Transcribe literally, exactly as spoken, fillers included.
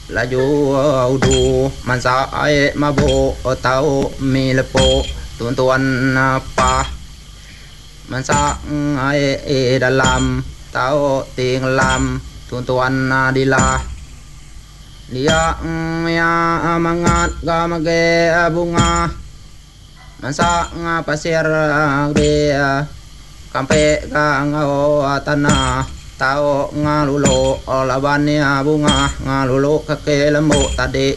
la du du man sa ai ma bo tao mi le po tuan tuan pa man sa ai da lam tao tiếng lam tuan tuan đi la dia ya mangat ga mage bunga man sa pasir de kampe ga ngao tanah tao ngalulo olabania bunga ngalulo kake lemo tadi